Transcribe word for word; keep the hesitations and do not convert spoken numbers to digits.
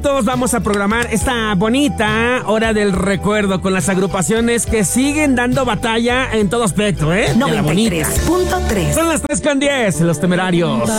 Todos vamos a programar esta bonita hora del recuerdo con las agrupaciones que siguen dando batalla en todo aspecto, ¿eh? noventa y tres punto tres. Son las tres con diez, Los Temerarios.